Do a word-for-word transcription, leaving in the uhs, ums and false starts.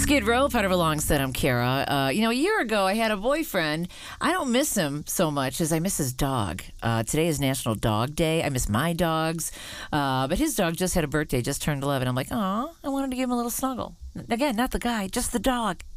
Skid Row, part of a long set. I'm Kara. Uh, you know, a year ago, I had a boyfriend. I don't miss him so much as I miss his dog. Uh, today is National Dog Day. I miss my dogs. Uh, but his dog just had a birthday, just turned eleven. I'm like, aw, I wanted to give him a little snuggle. Again, not the guy, just the dog.